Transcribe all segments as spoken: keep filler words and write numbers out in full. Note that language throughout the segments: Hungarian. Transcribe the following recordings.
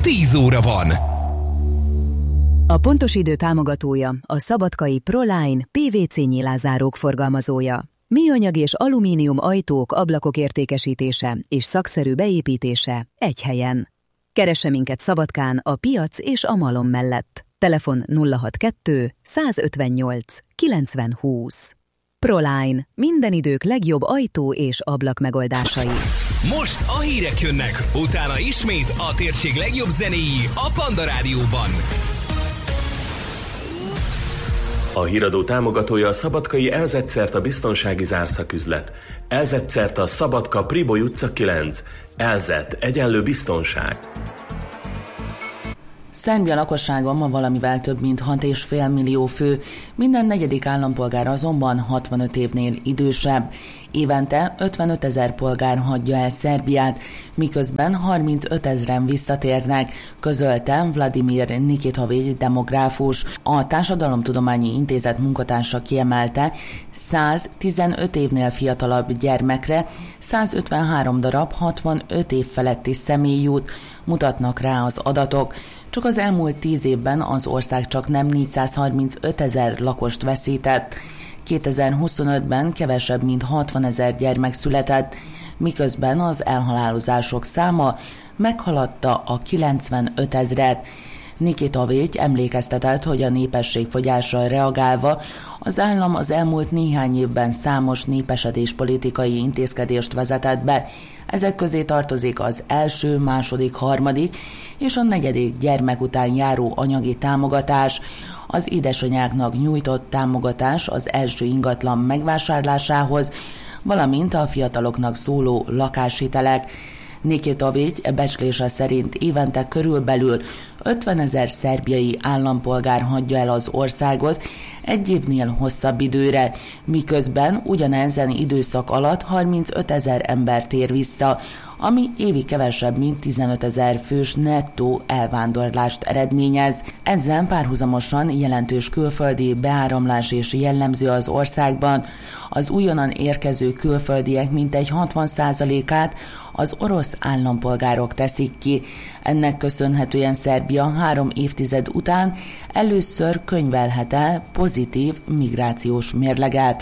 tíz óra van. A pontos idő támogatója a szabadkai Proline pé vé cé nyilázárók forgalmazója. Műanyag és alumínium ajtók, ablakok értékesítése és szakszerű beépítése egy helyen. Keresse minket Szabadkán a Piac és a Malom mellett. Telefon nulla hatvankettő százötvennyolc kilencven húsz. Proline. Minden idők legjobb ajtó és ablak megoldásai. Most a hírek jönnek, utána ismét a térség legjobb zenéi a Panda Rádióban. A híradó támogatója a szabadkai Elzett a biztonsági zárszaküzlet. Elzett a Szabadka Priboly utca kilenc. Elzett egyenlő biztonság. Szerbia lakossága ma valamivel több mint hat egész öt millió fő, minden negyedik állampolgár azonban hatvanöt évnél idősebb. Évente ötvenöt ezer polgár hagyja el Szerbiát, miközben harmincöt ezren visszatérnek, közölte Vladimir Nikitovics demográfus. A Társadalomtudományi Intézet munkatársa kiemelte, száztizenöt évnél fiatalabb gyermekre százötvenhárom darab hatvanöt év feletti személy jut, mutatnak rá az adatok. Csak az elmúlt tíz évben az ország csak nem négyszázharmincöt ezer lakost veszített. kétezer-huszonötben kevesebb mint hatvan ezer gyermek született, miközben az elhalálozások száma meghaladta a kilencvenöt ezret. Nikitovics emlékeztetett, hogy a népességfogyásra reagálva az állam az elmúlt néhány évben számos népesedés politikai intézkedést vezetett be. Ezek közé tartozik az első, második, harmadik és a negyedik gyermek után járó anyagi támogatás, az édesanyáknak nyújtott támogatás az első ingatlan megvásárlásához, valamint a fiataloknak szóló lakáshitelek. Nikitovics becslése szerint évente körülbelül ötven ezer szerbiai állampolgár hagyja el az országot egy évnél hosszabb időre, miközben ugyanezen időszak alatt harmincöt ezer ember tér vissza, ami évi kevesebb, mint tizenöt ezer fős nettó elvándorlást eredményez. Ezzel párhuzamosan jelentős külföldi beáramlás és jellemző az országban. Az újonnan érkező külföldiek mintegy hatvan százalékát az orosz állampolgárok teszik ki. Ennek köszönhetően Szerbia három évtized után először könyvelhet el pozitív migrációs mérleget.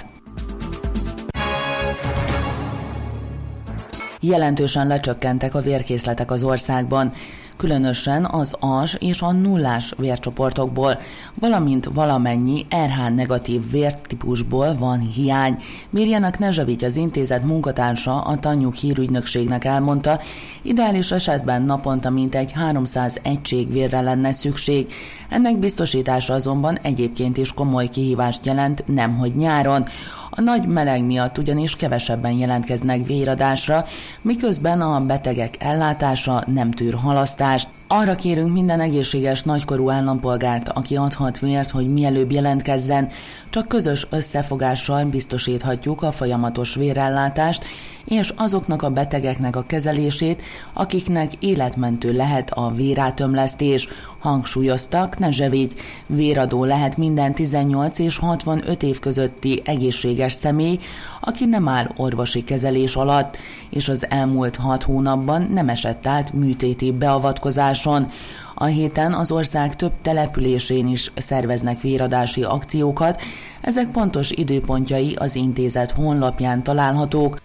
Jelentősen lecsökkentek a vérkészletek az országban, különösen az as és a nullás vércsoportokból, valamint valamennyi er há negatív vértípusból van hiány. Mirjana Knežević, az intézet munkatársa, a Tanjug hírügynökségnek elmondta, ideális esetben naponta mintegy háromszáz egység vérre lenne szükség. Ennek biztosítása azonban egyébként is komoly kihívást jelent, nemhogy nyáron. A nagy meleg miatt ugyanis kevesebben jelentkeznek véradásra, miközben a betegek ellátása nem tűr halasztást. Arra kérünk minden egészséges nagykorú állampolgárt, aki adhat vért, hogy mielőbb jelentkezzen, csak közös összefogással biztosíthatjuk a folyamatos vérellátást, és azoknak a betegeknek a kezelését, akiknek életmentő lehet a vérátömlesztés, hangsúlyozta Knežević. Véradó lehet minden tizennyolc és hatvanöt év közötti egészséges személy, aki nem áll orvosi kezelés alatt, és az elmúlt hat hónapban nem esett át műtéti beavatkozáson. A héten az ország több településén is szerveznek véradási akciókat, ezek pontos időpontjai az intézet honlapján találhatók.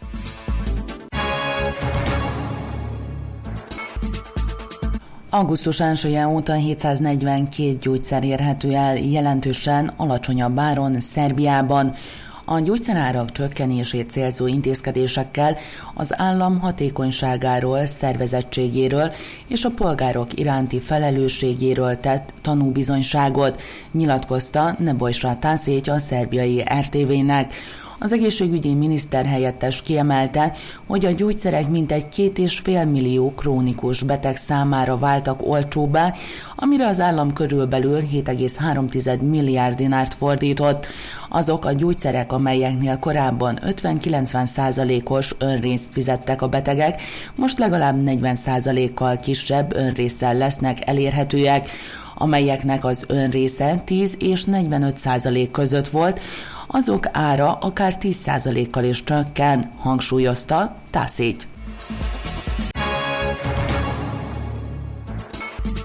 Augusztus elsője óta hétszáznegyvenkét gyógyszer érhető el jelentősen alacsonyabb áron Szerbiában. A gyógyszerárak csökkenését célzó intézkedésekkel az állam hatékonyságáról, szervezettségéről és a polgárok iránti felelősségéről tett tanúbizonyságot, nyilatkozta Nebojša Tasić a szerbiai er té vének. Az egészségügyi miniszter helyettes kiemelte, hogy a gyógyszerek mintegy két és fél millió krónikus beteg számára váltak olcsóbbá, amire az állam körülbelül hét egész három milliárd dinárt fordított. Azok a gyógyszerek, amelyeknél korábban ötven-kilencven százalékos önrészt fizettek a betegek, most legalább negyven százalékkal kisebb önrésszel lesznek elérhetőek, amelyeknek az önrésze tíz és negyvenöt százalék között volt, azok ára akár tíz százalékkal is csökken, hangsúlyozta Tasić.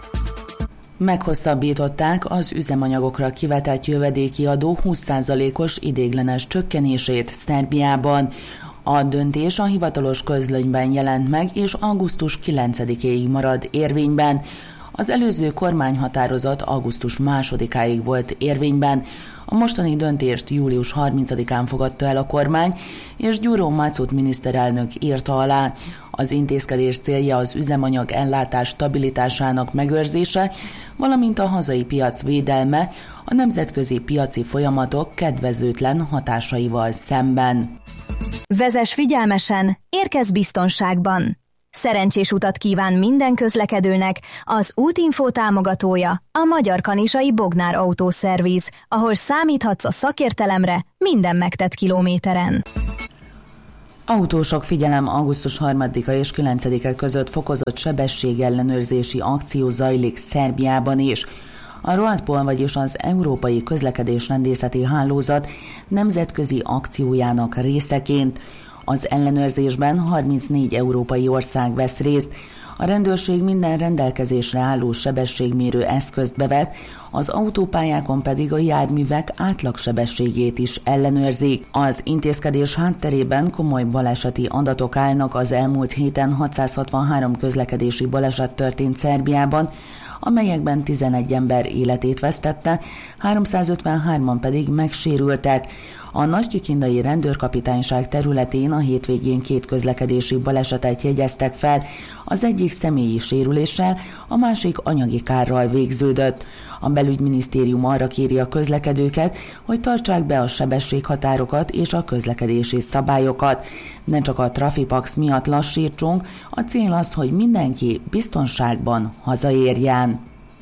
Meghosszabbították az üzemanyagokra kivetett jövedéki adó húsz százalékos ideiglenes csökkenését Szerbiában. A döntés a hivatalos közlönyben jelent meg, és augusztus kilencedikéig marad érvényben. Az előző kormányhatározat augusztus másodikáig volt érvényben. A mostani döntést július harmincadikán fogadta el a kormány, és Gyuro Macut miniszterelnök írta alá. Az intézkedés célja az üzemanyag ellátás stabilitásának megőrzése, valamint a hazai piac védelme a nemzetközi piaci folyamatok kedvezőtlen hatásaival szemben. Vezess figyelmesen, érkezz biztonságban! Szerencsés utat kíván minden közlekedőnek az Útinfo támogatója, a Magyar Kanizsai Bognár Autószerviz, ahol számíthatsz a szakértelemre minden megtett kilométeren. Autósok figyelem, augusztus harmadika és kilencedike között fokozott sebességellenőrzési akció zajlik Szerbiában is. A ROADPOL, vagyis az Európai Közlekedésrendészeti Hálózat nemzetközi akciójának részeként. Az ellenőrzésben harmincnégy európai ország vesz részt. A rendőrség minden rendelkezésre álló sebességmérő eszközt bevet, az autópályákon pedig a járművek átlagsebességét is ellenőrzik. Az intézkedés hátterében komoly baleseti adatok állnak. Az elmúlt héten hatszázhatvanhárom közlekedési baleset történt Szerbiában, amelyekben tizenegy ember életét vesztette, háromszázötvenhárman pedig megsérültek. A Nagykikindai rendőrkapitányság területén a hétvégén két közlekedési balesetet jegyeztek fel, az egyik személyi sérüléssel, a másik anyagi kárral végződött. A belügyminisztérium arra kéri a közlekedőket, hogy tartsák be a sebességhatárokat és a közlekedési szabályokat. Ne csak a Trafipax miatt lassítsunk, a cél az, hogy mindenki biztonságban hazaérjen.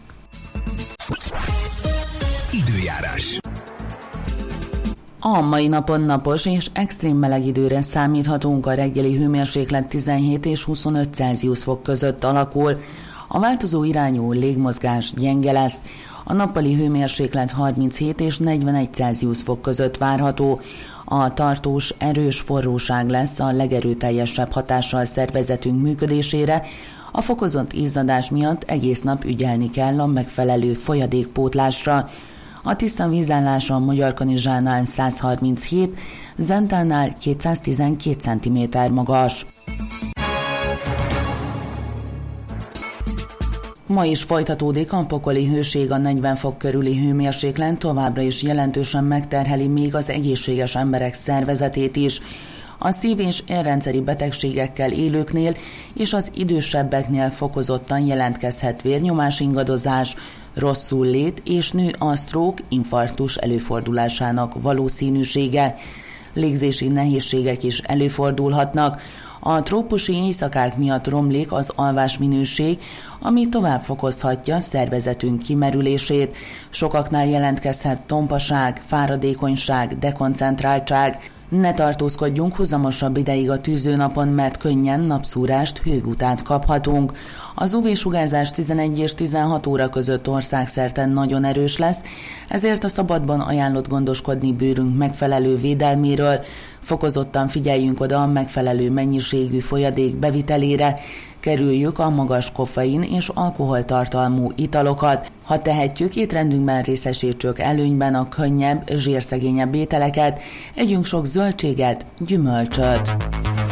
Időjárás. A mai napon napos és extrém meleg időre számíthatunk, a reggeli hőmérséklet tizenhét és huszonöt Celsius fok között alakul. A változó irányú légmozgás gyenge lesz, a nappali hőmérséklet harminchét és negyvenegy Celsius fok között várható. A tartós, erős forróság lesz a legerőteljesebb hatással szervezetünk működésére, a fokozott izzadás miatt egész nap ügyelni kell a megfelelő folyadékpótlásra. A tiszta vízállás a Magyarkanizsánál száz harminchét, Zentánál kétszáztizenkét centiméter magas. Ma is folytatódik a pokoli hőség, a negyven fok körüli hőmérséklet továbbra is jelentősen megterheli még az egészséges emberek szervezetét is. A szív- és érrendszeri betegségekkel élőknél és az idősebbeknél fokozottan jelentkezhet vérnyomás ingadozás, rosszul lét és nő a sztrók, infarktus előfordulásának valószínűsége. Légzési nehézségek is előfordulhatnak. A trópusi éjszakák miatt romlik az alvásminőség, ami tovább fokozhatja szervezetünk kimerülését. Sokaknál jelentkezhet tompaság, fáradékonyság, dekoncentráltság. Ne tartózkodjunk huzamosabb ideig a tűzőnapon, mert könnyen napszúrást, hőgutát kaphatunk. Az ú vé-sugárzás tizenegy és tizenhat óra között országszerte nagyon erős lesz, ezért a szabadban ajánlott gondoskodni bőrünk megfelelő védelméről. Fokozottan figyeljünk oda a megfelelő mennyiségű folyadék bevitelére, kerüljük a magas koffein és alkoholtartalmú italokat. Ha tehetjük, étrendünkben részesítsük előnyben a könnyebb, zsírszegényebb ételeket, együnk sok zöldséget, gyümölcsöt.